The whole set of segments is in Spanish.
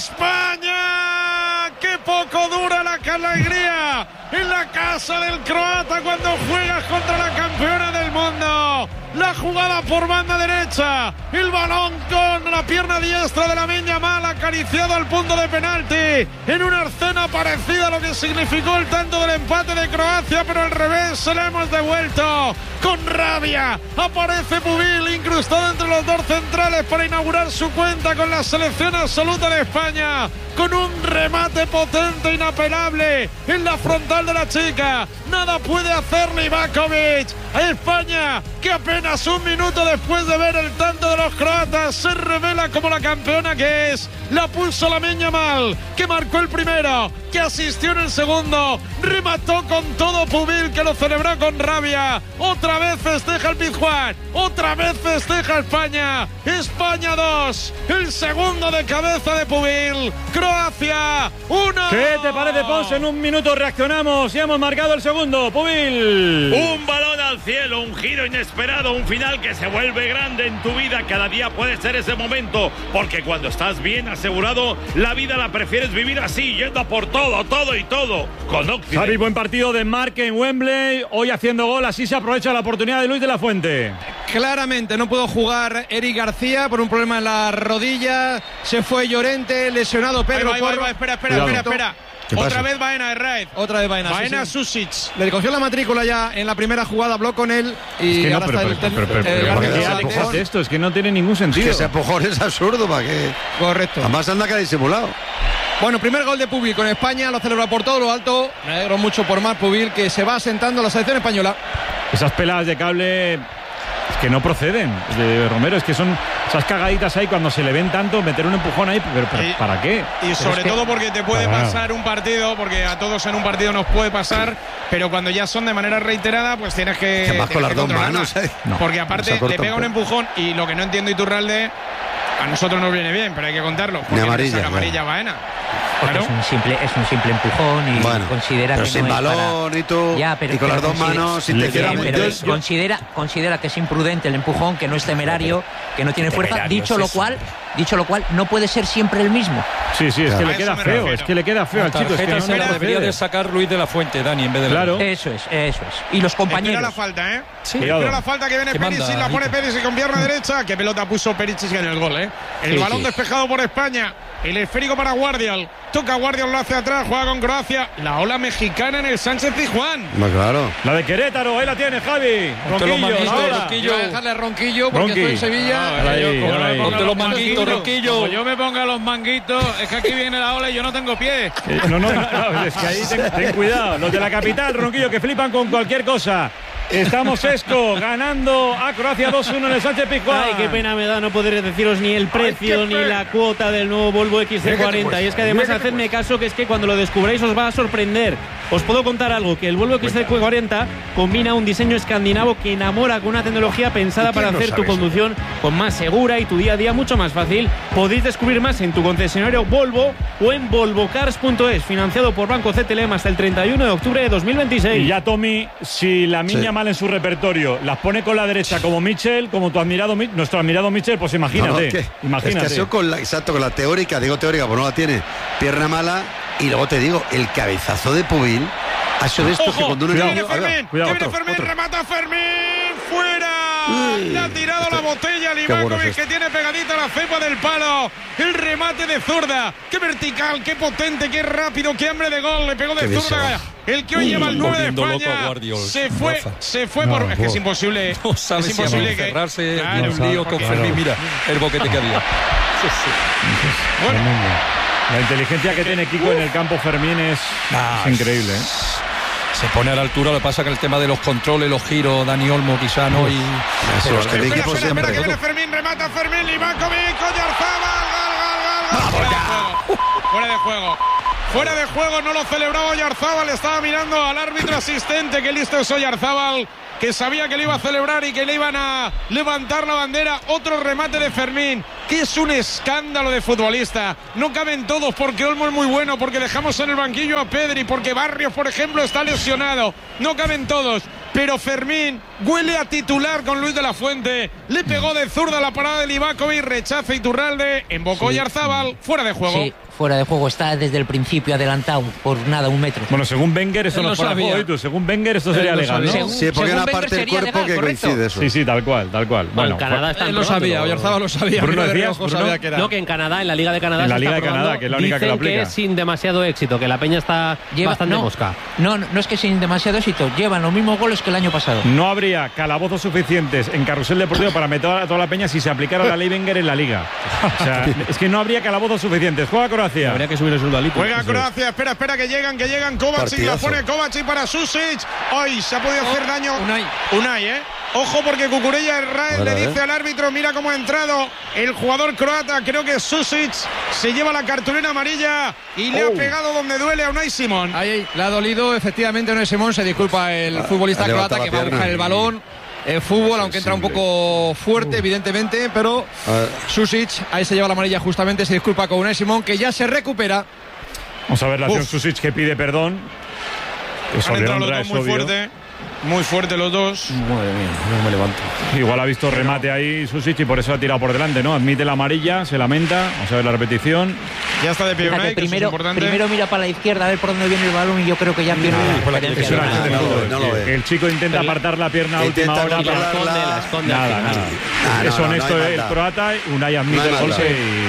España. ¡Qué poco dura la alegría en la casa del croata cuando juegas contra la campeona del mundo! La jugada por banda derecha, el balón con la pierna diestra de Lamine Yamal acariciado al punto de penalti, en una escena parecida a lo que significó el tanto del empate de Croacia, pero al revés se la hemos devuelto. Con rabia aparece Pubil incrustado entre los dos centrales para inaugurar su cuenta con la selección absoluta de España, con un remate potente, inapelable en la frontal de la chica. Nada puede hacer Livakovic. A España, que apenas un minuto después de ver el tanto de los croatas se revela como la campeona que es. La pulsó Lamine Yamal, que marcó el primero, que asistió en el segundo, remató con todo Pubil, que lo celebró con rabia. Otra vez festeja el Pizjuán, otra vez festeja España. España 2, el segundo de cabeza de Pubil. Croacia 1. ¿Qué te parece, Ponce? En un minuto reaccionamos y hemos marcado el segundo. Pubil. Un balón al cielo, un giro inesperado, un final que se vuelve grande en tu vida. Cada día puede ser ese momento, porque cuando estás bien asegurado, la vida la prefieres vivir así, yendo a por todo, todo y todo. Con Occident. Xavi, buen partido de Marque en Wembley. Hoy haciendo gol, así se aprovecha la oportunidad de Luis de la Fuente. Claramente no pudo jugar Eric García por un problema en la rodilla. Se fue Llorente, lesionado Pedro Porro. Espera. Otra vez Baena Herraiz. Otra vez Baena. Baena Susic. Le cogió la matrícula ya en la primera jugada, habló con él y es que ahora está ¿qué es esto? Es que no tiene ningún sentido. Es que ese empujón es absurdo, ¿para qué? Correcto. Además anda que ha disimulado. Bueno, primer gol de Pubil con España, lo celebra por todo lo alto. Me alegro mucho por Marc Pubil, que se va asentando la selección española. Esas peladas de cable que no proceden de Romero, es que son esas cagaditas ahí cuando se le ven tanto, meter un empujón ahí, pero ¿para qué? Y sobre todo porque te puede pasar un partido, porque a todos en un partido nos puede pasar, pero cuando ya son de manera reiterada, pues tienes que más con las dos manos, porque aparte le pega un empujón y lo que no entiendo, Iturralde, a nosotros nos viene bien, pero hay que contarlo, porque amarilla Baena. Claro. Es un simple empujón y considera pero que sin no balón y tú y con las dos manos si te queda muy considera que es imprudente el empujón, que no es temerario, que no tiene fuerza, dicho lo cual no puede ser siempre el mismo. Sí, es que le queda feo, es que le queda feo al chico. Es que no la debería de sacar Luis de la Fuente, Dani, en vez de claro. Eso es. Y los compañeros. Espera la falta, ¿eh? Sí. Espera la falta que viene Perisic, la pone Perisic con pierna derecha. Qué pelota puso Perisic en el gol, ¿eh? El balón despejado por España. El esférico para Guardiol. Toca Guardiol, lo hace atrás, juega con Croacia. La ola mexicana en el Sánchez Pizjuán. Claro. La de Querétaro, ahí la tiene Javi. Ronquillo. Voy a dejarle a Ronquillo porque estoy en Sevilla. Ponte los manguitos, Ronquillo. Como yo me ponga los manguitos, es que aquí viene la ola y yo no tengo pies. No, es que ahí ten cuidado. Los de la capital, Ronquillo, que flipan con cualquier cosa. Estamos ganando a Croacia 2-1 en el Sánchez Pizjuán. Ay, qué pena me da no poder deciros ni el precio ni la cuota del nuevo Volvo XC40. Y es que además hacedme caso, que es que cuando lo descubráis os va a sorprender. Os puedo contar algo, que el Volvo XC40 combina un diseño escandinavo que enamora con una tecnología pensada para hacer tu conducción con más segura y tu día a día mucho más fácil. Podéis descubrir más en tu concesionario Volvo o en volvocars.es, financiado por Banco CTLM hasta el 31 de octubre de 2026. Y ya, Tommy, si la niña en su repertorio las pone con la derecha como Mitchell, como nuestro admirado Mitchell, pues imagínate. Es que ha sido con la teórica, digo teórica, pues no la tiene, pierna mala, y luego te digo, el cabezazo de Pubil ha sido de estos que cuando uno viene Fermín, remata Fermín, fuera. Le ha tirado la botella a Livakovic, que tiene pegadita la cepa del palo. El remate de zurda. Qué vertical, qué potente, qué rápido, qué hambre de gol. Le pegó de zurda. El que hoy lleva el 9 de España se fue por... Es que es imposible. No sabe es imposible si encerrarse en un lío con Fermín. Mira el boquete que había. Bueno, la inteligencia que tiene Kiko en el campo Fermín es increíble, ¿eh? Se pone a la altura, lo que pasa que el tema de los controles, los giros, Dani Olmo quizá no, y espera que viene Fermín, remata Fermín, Livakovic, Oyarzabal, gol. Fuera de juego, no lo celebraba Oyarzabal, estaba mirando al árbitro asistente, que listo es Oyarzabal, que sabía que le iba a celebrar y que le iban a levantar la bandera. Otro remate de Fermín, que es un escándalo de futbolista. No caben todos, porque Olmo es muy bueno, porque dejamos en el banquillo a Pedri, porque Barrios, por ejemplo, está lesionado. No caben todos, pero Fermín huele a titular con Luis de la Fuente. Le pegó de zurda la parada de Livakovic, rechaza Iturralde, embocó Oyarzábal, fuera de juego. Sí, fuera de juego, está desde el principio adelantado por nada, 1 metro. Bueno, según Wenger esto no es fuera de juego, ¿y tú? Según Wenger esto sería legal, ¿no? Sí, porque una parte del cuerpo legal, que correcto. coincide eso. Sí, tal cual. Bueno, en Canadá está lo sabía, Oyarzábal lo sabía. Bruno decías, sabía que era. No, que en Canadá, en la Liga de Canadá, en la se Liga está de Canadá, que es la única que lo dicen aplica. que es sin demasiado éxito, que la peña está bastante mosca. No es que sin demasiado éxito, llevan los mismos goles que el año pasado. No habría calabozos suficientes en Carrusel Deportivo para meter a toda la peña si se aplicara la ley Wenger en la Liga. O sea, es que no habría calabozos suficientes. Juega Croacia. Habría que subir el sueldo al Liverpool. Juega Croacia, espera que llegan Kovacic, la pone Kovacic para Susic. ¡Ay! Se ha podido hacer daño Unai, Ojo porque Cucurella Israel le dice al árbitro, mira cómo ha entrado el jugador croata, creo que Susic se lleva la cartulina amarilla y le ha pegado donde duele a Unai Simón. Ahí, le ha dolido efectivamente Unai Simón, se disculpa el futbolista croata que va a buscar el balón. El fútbol, aunque entra un poco fuerte, evidentemente, pero Susic, ahí se lleva la amarilla justamente, se disculpa con Unai Simón, que ya se recupera. Vamos a ver la acción Susic que pide perdón. Han entrado los dos muy fuerte los dos. Madre mía, no me levanto. Igual ha visto remate ahí Susic y por eso ha tirado por delante, ¿no? Admite la amarilla, se lamenta. Vamos a ver la repetición. Ya está de pie Unai, que primero, es importante. primero mira para la izquierda a ver por dónde viene el balón y yo creo que ya pierde la referencia. El chico intenta apartar la pierna a última hora. La esconde. Nada. Es honesto el croata. Unai admite el golpe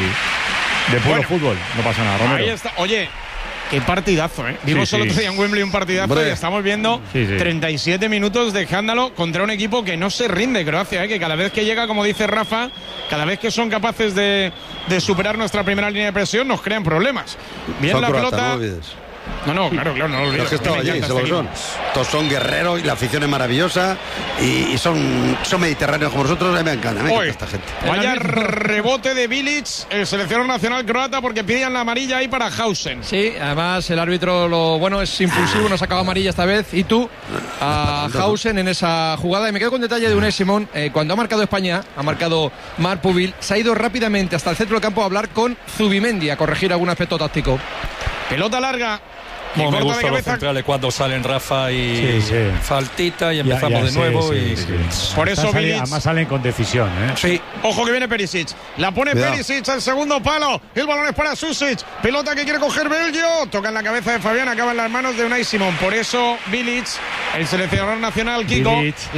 y de puro fútbol. No pasa nada, Romero. Ahí está. Oye, qué partidazo, ¿eh? Vimos solo otro día en Wembley un partidazo y estamos viendo 37 minutos de escándalo contra un equipo que no se rinde, Croacia, ¿eh? Que cada vez que llega, como dice Rafa, cada vez que son capaces de superar nuestra primera línea de presión, nos crean problemas. Bien son la croata, pelota. No olvides. No, claro, no lo olvides. Los que están allí, son. Todos son guerreros y la afición es maravillosa y son mediterráneos como nosotros. Me encanta esta gente. Vaya rebote de Bilic, el seleccionador nacional croata, porque pedían la amarilla ahí para Hausen. Sí, además el árbitro es impulsivo, no sacaba amarilla esta vez. Y tú, a Hausen en esa jugada. Y me quedo con detalle de Unai Simón. Cuando ha marcado España, ha marcado Marc Pubil, se ha ido rápidamente hasta el centro del campo a hablar con Zubimendi, a corregir algún aspecto táctico. Pelota larga. No me gustan los centrales cuando salen Rafa y faltita y empezamos de nuevo. Por eso además salen con decisión, ¿eh? Sí. Ojo que viene Perisic. La pone Perisic al segundo palo. El balón es para Susic. Pelota que quiere coger Belgio. Toca en la cabeza de Fabián. Acaba en las manos de Unai Simón. Por eso Bilic, el seleccionador nacional, Kiko.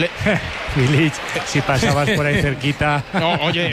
Bilic, si pasabas por ahí cerquita. No, oye,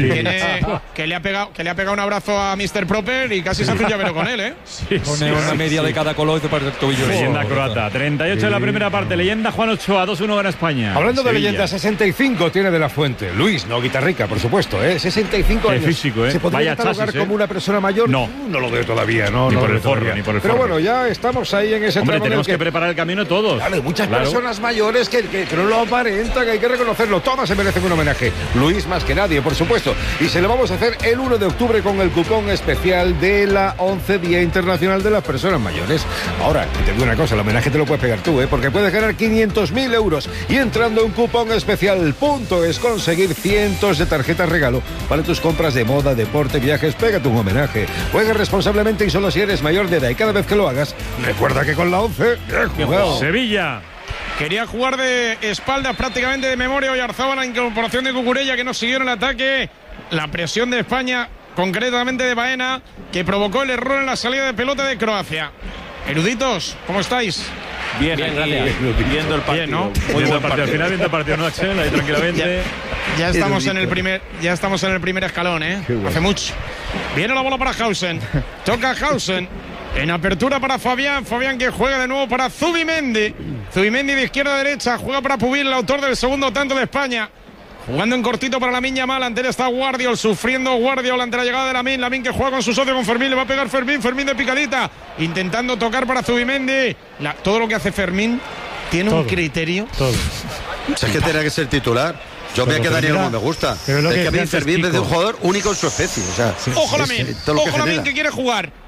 que le ha pegado un abrazo a Mr. Proper y casi se hace un llavero con él, ¿eh? Pone una media de cada color y te parece el tobillo. Leyenda croata. 38 en la primera parte. Leyenda Juan Ochoa. 2-1 gana España. Hablando de leyenda, 65 tiene de la Fuente. Luis, no Guitarrica, por supuesto, ¿eh? 65 Qué años. físico, ¿eh? ¿Se podría catalogar como una persona mayor? No. No lo veo todavía, no. Ni no por lo el veo forro, todavía. ni por el Pero forro. bueno, ya estamos ahí en ese Hombre, tramo tenemos en el que preparar el camino todos. Claro, hay muchas personas mayores que no lo aparentan, que hay que reconocerlo. Todas se merecen un homenaje. Luis más que nadie, por supuesto. Y se lo vamos a hacer el 1 de octubre con el cupón especial de la 11 Día Internacional de las Personas Mayores. Ahora, te digo una cosa, el homenaje te lo puedes pegar tú, porque puedes ganar 500.000 euros y entrando en cupón especial es conseguir cientos de tarjetas regalo para tus compras de moda, deporte, viajes. Pégate un homenaje. Juega responsablemente y solo si eres mayor de edad. Y cada vez que lo hagas, recuerda que con la 11 he jugado. Sevilla. Quería jugar de espaldas prácticamente de memoria. Oyarzábal, la incorporación de Cucurella, que no siguió en el ataque. La presión de España, concretamente de Baena, que provocó el error en la salida de pelota de Croacia. Eruditos, ¿cómo estáis? Bien, gracias. Viendo el partido. Bien, ¿no? Muy buen partido. Al final viendo el partido, ¿no, Axel? Ahí tranquilamente. Ya estamos en el primer escalón, ¿eh? Bueno. Hace mucho. Viene la bola para Hausen. Toca Hausen. En apertura para Fabián. Fabián que juega de nuevo para Zubimendi. Zubimendi de izquierda a derecha. Juega para Pubil, el autor del segundo tanto de España. Jugando en cortito para Lamine Yamal. Ante él está Guardiol, sufriendo Guardiol ante la llegada de Lamine. Lamine que juega con su socio, con Fermín. Le va a pegar Fermín. Fermín de picadita. Intentando tocar para Zubimendi. Todo lo que hace Fermín tiene un criterio. Todo. Es que tenía que ser titular. Yo me quedaría como me gusta. Es que a mí Fermín es un jugador único en su especie. O sea, Ojo Lamine. Ojo Lamine que quiere jugar.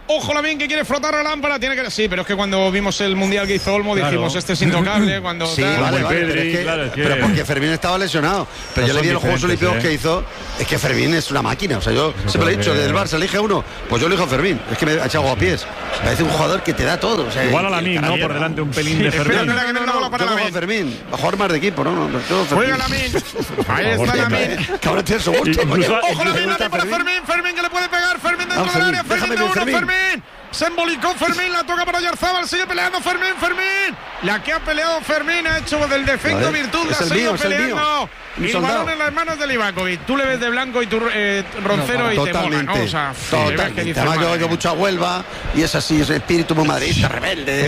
Ojo Lamine que quiere frotar la lámpara. Tiene que. Sí, pero es que cuando vimos el mundial que hizo Olmo dijimos este es intocable. Cuando sí, vale, pero porque Fermín estaba lesionado. Pero yo le vi en los Juegos Olímpicos que hizo. Es que Fermín es una máquina. O sea, yo siempre lo he dicho, del Barça elige uno. Pues yo elijo a Fermín. Es que me ha echado a pies. Parece un jugador que te da todo. O sea, igual a Lamine, ¿no? Por delante un pelín de Fermín. Yo Fermín. Va a jugar más de equipo, ¿no? Juega Lamine. Ahí está Lamine. Que ahora tiene su gusto. Ojo Lamine para Fermín. Fermín que le puede pegar. Fermín dentro del área. Fermín de uno. Fermín. Se embolicó Fermín, la toca para Oyarzábal, sigue peleando Fermín. La que ha peleado Fermín ha hecho del defecto virtud, la ha seguido peleando. Y el balón en las manos de Livakovic. Tú le ves de blanco y tu Roncero y te mola, ¿no? O sea, totalmente. Además yo oigo mucho a Huelva y es así, es espíritu muy madridista, rebelde.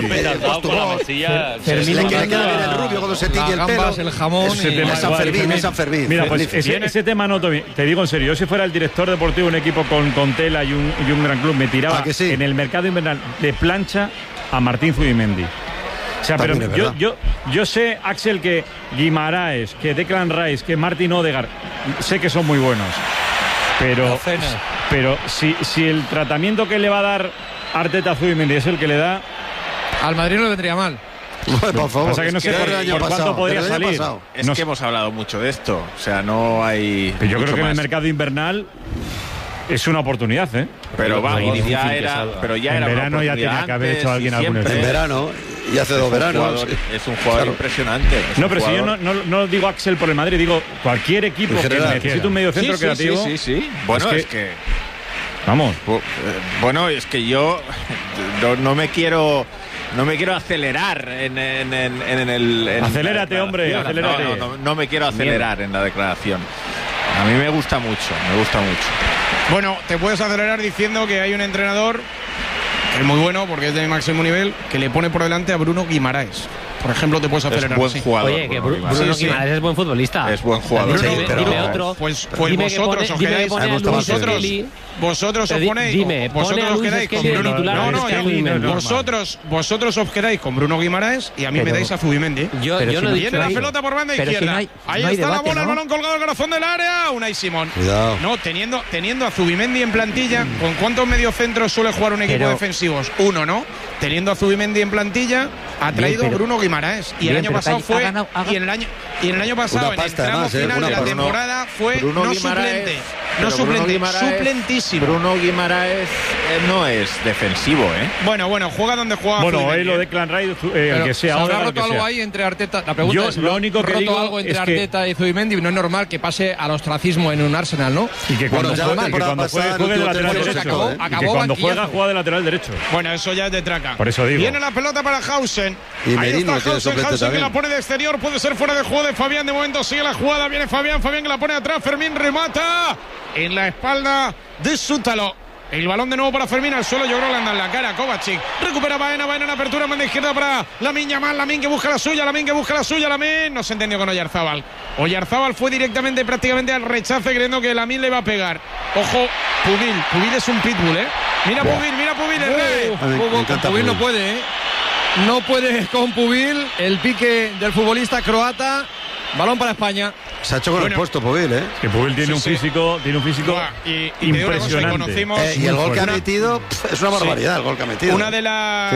Fermín le queda bien el rubio cuando se tiñe el pelo. El jamón. Es San Fermín. Mira, pues ese tema no te digo en serio. Yo si fuera el director deportivo de un equipo con tela y un gran club, me tiraba en el mercado invernal de plancha a Martín Zubimendi. O sea, pero yo sé, Axel, que Guimaraes, que Declan Rice, que Martin Odegaard, sé que son muy buenos. Pero si el tratamiento que le va a dar Arteta a Zubimendi es el que le da, al Madrid no le vendría mal. Por favor, pasa que no sé por cuánto podría salir. Es que hemos hablado mucho de esto. O sea, no hay. Pero yo creo que en el mercado invernal es una oportunidad, ¿eh? Pero vamos, ya era. En verano ya tenía que haber hecho alguien algún En verano, y hace 2 veranos. Es un jugador impresionante. No, pero si yo no digo Axel por el Madrid, digo cualquier equipo que necesite un medio centro creativo. Sí. Bueno, es que. Vamos. Bueno, es que yo no me quiero acelerar en el. Acelérate, hombre, acelérate. No me quiero acelerar en la declaración. A mí me gusta mucho. Bueno, te puedes acelerar diciendo que hay un entrenador que es muy bueno porque es de máximo nivel, que le pone por delante a Bruno Guimaraes. Por ejemplo, te puedes acelerar. Es buen jugador. Oye, que Bruno Guimaraes es buen futbolista. Es buen jugador. Dime otro. Pues vosotros os quedáis. Vosotros os ponéis. Vosotros os quedáis con Bruno. Vosotros os quedáis con Bruno Guimaraes y a mí me dais a Zubimendi. Yo no viene la pelota por banda izquierda. Ahí está la bola, el balón colgado al corazón del área. Unai Simón. Cuidado. No, teniendo a Zubimendi en plantilla, ¿con cuántos mediocentros suele jugar un equipo defensivos? Uno, ¿no? Teniendo a Zubimendi en plantilla, ha traído a Bruno Guimaraes. Y el año pasado fue. Y en el año pasado, en el tramo final de la temporada, fue no suplente. No suplente, suplentísimo. Bruno Guimaraes no es defensivo, ¿eh? Bueno, juega donde juega. Bueno, él lo de Declan Rice, el que sea. ¿Se habrá roto algo ahí entre Arteta? La pregunta es, lo único que digo algo entre Arteta y Zubimendi? No es normal que pase al ostracismo en un Arsenal, ¿no? Y que cuando juegue de lateral derecho. Y que cuando juega de lateral derecho. Bueno, eso ya es de traca. Por eso digo. Viene la pelota para Hausen. Y ahí Merino está Hausen que la pone de exterior. Puede ser fuera de juego de Fabián. De momento sigue la jugada. Viene Fabián que la pone atrás. Fermín remata en la espalda de Sútalo. El balón de nuevo para Fermín al suelo. Yo creo que le anda en la cara. Kovacic recupera Baena en apertura. Mano izquierda para Lamine Yamal. Lamine que busca la suya. Lamine no se entendió con Oyarzábal. Oyarzábal fue directamente prácticamente al rechace creyendo que Lamine le iba a pegar. Ojo, Pubil es un pitbull, ¿eh? Mira Pubil, el rey. Con Pubil no puede, ¿eh? No puede con Pubil. El pique del futbolista croata. Balón para España. Se ha hecho con el puesto Pubil, ¿eh? Que Pubil tiene un físico impresionante. Y el gol que ha metido es una barbaridad, el gol que ha metido. Una de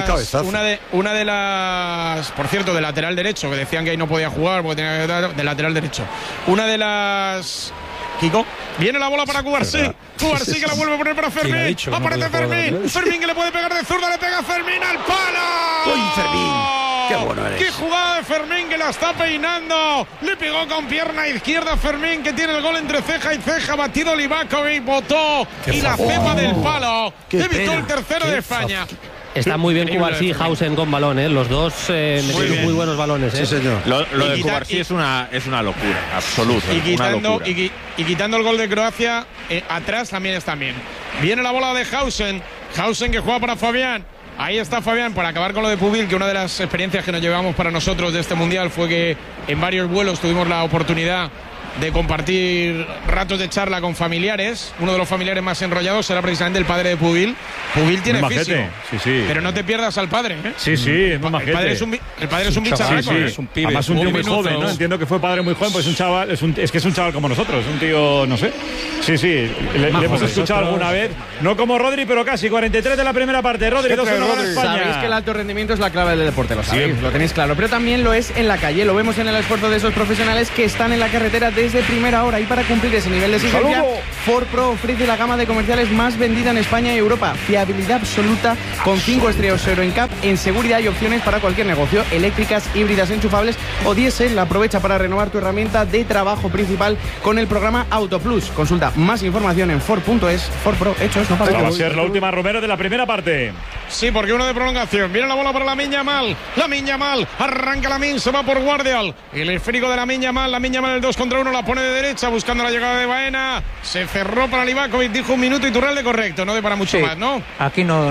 las por cierto, de lateral derecho, que decían que ahí no podía jugar porque tenía que dar de lateral derecho. Una de las Kiko. Viene la bola para Cubarsí que la vuelve a poner para Fermín. Aparece Fermín que le puede pegar de zurda, le pega Fermín al palo. ¡Uy, Fermín! ¡Qué bueno eres! ¡Qué jugada de Fermín que la está peinando! Le pegó con pierna izquierda Fermín, que tiene el gol entre ceja y ceja. Batido Livakovic, botó y la cepa del palo. Evitó el tercero de España. Está muy bien Cubarsí y Hausen con balón, ¿eh? Los dos metieron muy buenos balones, ¿eh? Sí, señor. Lo de Cubarsí es una locura, absoluta. Y quitando el gol de Croacia, atrás también está bien. Viene la bola de Hausen que juega para Fabián. Ahí está Fabián para acabar con lo de Pubil, que una de las experiencias que nos llevamos para nosotros de este mundial fue que en varios vuelos tuvimos la oportunidad de compartir ratos de charla con familiares. Uno de los familiares más enrollados será precisamente el padre de Pubil. Pubil tiene físico, pero no te pierdas al padre, ¿eh? Sí, es muy majete. El padre es un bicharraco, es un pibe. Además un tío muy joven, ¿no? Entiendo que fue padre muy joven, pues es un chaval, es que es un chaval como nosotros, un tío, no sé. Sí, le hemos escuchado alguna vez, no como Rodri, pero casi. 43 de la primera parte. Rodri, 2-1 gana España. Sabéis que el alto rendimiento es la clave del deporte, lo sabéis, lo tenéis claro, pero también lo es en la calle. Lo vemos en el esfuerzo de esos profesionales que están en la carretera desde primera hora, y para cumplir ese nivel de exigencia, Ford Pro ofrece la gama de comerciales más vendida en España y Europa. Fiabilidad absoluta con 5 estrellas Euro NCAP en seguridad y opciones para cualquier negocio, eléctricas, híbridas, enchufables o diésel. Aprovecha para renovar tu herramienta de trabajo principal con el programa Autoplus. Consulta más información en Ford.es. Ford Pro, hechos, no para. Va a ser la última, Romero, de la primera parte. Sí, porque uno de prolongación. Viene la bola para Lamine Yamal. Lamine Yamal. Arranca Lamine, se va por Guardial. El esférico de Lamine Yamal el 2 contra 1, la pone de derecha buscando la llegada de Baena. Se cerró para Livakovic, dijo 1 minuto Iturralde, correcto, no de para mucho más, ¿no? Aquí no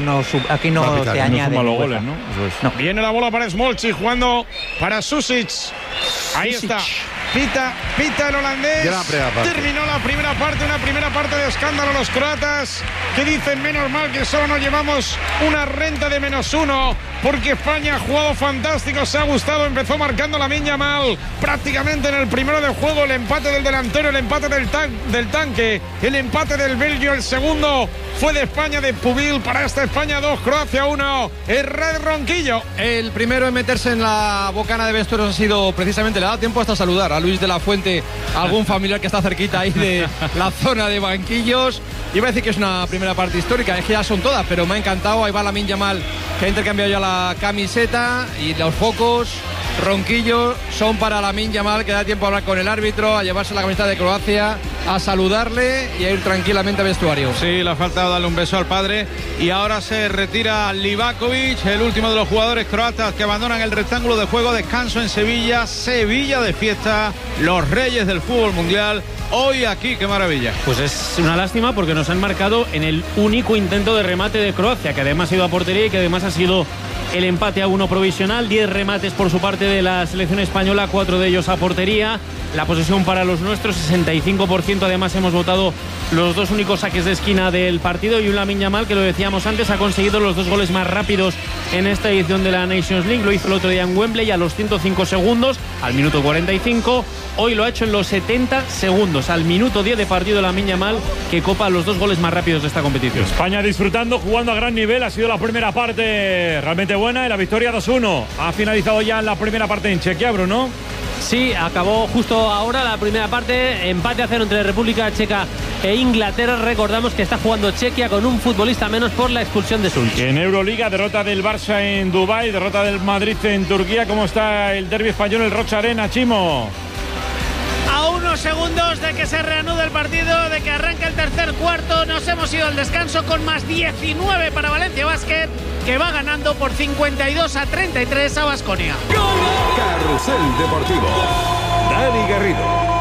te añade. No goles, ¿no? No. Viene la bola para Smolcic, jugando para Susic. Ahí está. Pita el holandés. Terminó la primera parte, una primera parte de escándalo. Los croatas que dicen menos mal que solo nos llevamos una renta de -1, porque España ha jugado fantástico, se ha gustado, empezó marcando Lamine Yamal prácticamente en el primero del juego, el empate del delantero, el empate del tanque, el empate del belgio, el segundo fue de España, de Pubil. Para esta España 2, Croacia 1, el Red Ronquillo. El primero en meterse en la bocana de vestuarios ha sido precisamente, le da tiempo hasta saludar a Luis de la Fuente, algún familiar que está cerquita ahí de la zona de banquillos. Iba a decir que es una primera parte histórica, es que ya son todas, pero me ha encantado. Ahí va Lamine Yamal, que ha intercambiado ya la camiseta, y los focos Ronquillo son para Lamine Yamal, que da tiempo a hablar con el árbitro, a llevarse la camiseta de Croacia, a saludarle y a ir tranquilamente al vestuario. Sí, le ha faltado darle un beso al padre. Y ahora se retira Livakovic, el último de los jugadores croatas que abandonan el rectángulo de juego. Descanso en Sevilla de fiesta, los reyes del fútbol mundial. Hoy aquí, qué maravilla. Pues es una lástima, porque nos han marcado en el único intento de remate de Croacia, que además ha ido a portería y que además ha sido el empate a 1 provisional. 10 remates por su parte de la selección española, 4 de ellos a portería. La posesión para los nuestros, 65%. Además hemos votado los 2 únicos saques de esquina del partido, y un Lamine Yamal que, lo decíamos antes, ha conseguido los 2 goles más rápidos en esta edición de la Nations League. Lo hizo el otro día en Wembley a los 105 segundos, al minuto 45. Hoy lo ha hecho en los 70 segundos, al minuto 10 de partido, Lamine Yamal, que copa los 2 goles más rápidos de esta competición. España disfrutando, jugando a gran nivel. Ha sido la primera parte realmente buena, y la victoria 2-1. Ha finalizado ya la primera parte en Chequia, Bruno. Sí, acabó justo ahora la primera parte, empate a 0 entre República Checa e Inglaterra. Recordamos que está jugando Chequia con un futbolista menos por la expulsión de Sulch. En Euroliga, derrota del Barça en Dubái, derrota del Madrid en Turquía. ¿Cómo está el derbi español, el Rocha Arena, Chimo? A unos segundos de que se reanude el partido, de que arranque el tercer cuarto, nos hemos ido al descanso con más 19 para Valencia Basket, que va ganando por 52-33 a Baskonia. Carrusel Deportivo. Dani Garrido.